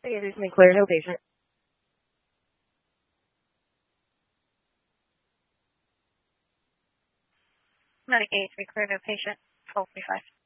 Recently clear, no patient. Medic 83, clear, no patient, 1245.